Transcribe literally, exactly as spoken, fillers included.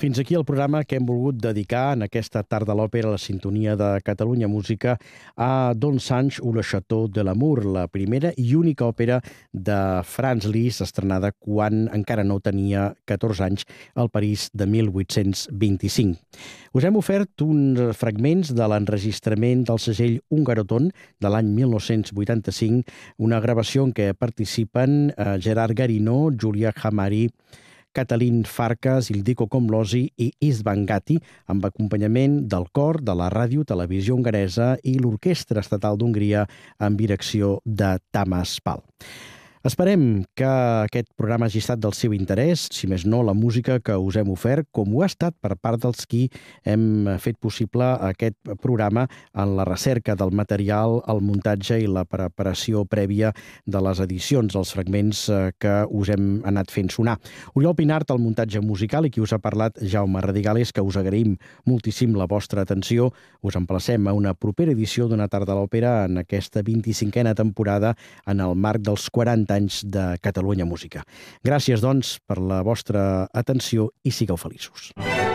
Fins aquí el programa que hem volgut dedicar en aquesta tarda a l'òpera a la sintonia de Catalunya Música a Don Sanche ou le Château de l'Amour, la primera i única òpera de Franz Liszt estrenada quan encara no tenia catorze anys al París de mil vuit-cents vint-i-cinc. Us hem ofert uns fragments de l'enregistrament del segell Hungaroton de l'any mil nou-cents vuitanta-cinc, una gravació en què participen Gerard Garino, Julia Hamari, Katalin Farkas, Ildiko Komlozi i István Gatti, amb acompanyament del cor de la Ràdio Televisió Hongaresa i l'Orquestra Estatal d'Hongria amb direcció de Tamás Pál. Esperem que aquest programa hagi estat del seu interès, si més no la música que us hem ofert, com ho ha estat per part dels qui hem fet possible aquest programa en la recerca del material, el muntatge i la preparació prèvia de les edicions, els fragments que us hem anat fent sonar. Oriol Pinart, el muntatge musical, i qui us ha parlat, Jaume Radigales, que us agraïm moltíssim la vostra atenció. Us emplacem a una propera edició d'Una tarda a l'òpera en aquesta vint-i-cinquena temporada en el marc dels quaranta anys de Catalunya Música. Gràcies, doncs, per la vostra atenció i sigueu feliços.